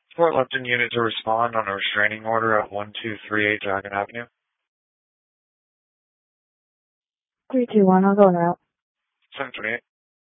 Fort Lupton unit to respond on a restraining order at 1238 Dragon Avenue. 321, I'll go route. 728.